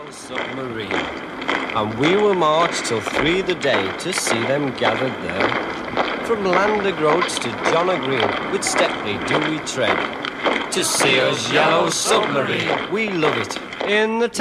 yellow submarine, and we will march till 3 the day to see them gathered there. From Landergroats to John O'Green, with Stepney do we tread, to see us yellow submarine. We love it in the